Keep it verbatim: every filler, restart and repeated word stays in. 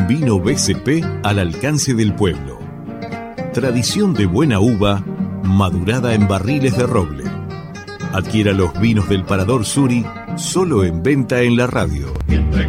Un vino B C P al alcance del pueblo. Tradición de buena uva, madurada en barriles de roble. Adquiera los vinos del Parador Suri, solo en venta en la radio.